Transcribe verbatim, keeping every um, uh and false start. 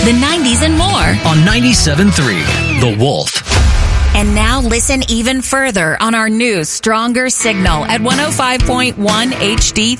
the nineties, and more. On ninety-seven point three, The Wolf. And now listen even further on our new, stronger signal at one oh five point one H D